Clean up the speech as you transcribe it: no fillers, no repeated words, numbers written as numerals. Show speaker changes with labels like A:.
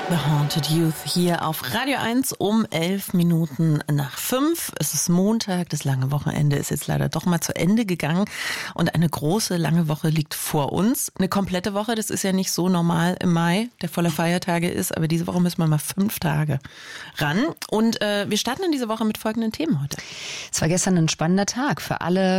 A: The Haunted Youth hier auf Radio 1 um 5:11. Es ist Montag, das lange Wochenende ist jetzt leider doch mal zu Ende gegangen und eine große, lange Woche liegt vor uns. Eine komplette Woche, das ist ja nicht so normal im Mai, der voller Feiertage ist, aber diese Woche müssen wir mal 5 Tage ran. Und wir starten in diese Woche mit folgenden Themen heute.
B: Es war gestern ein spannender Tag für alle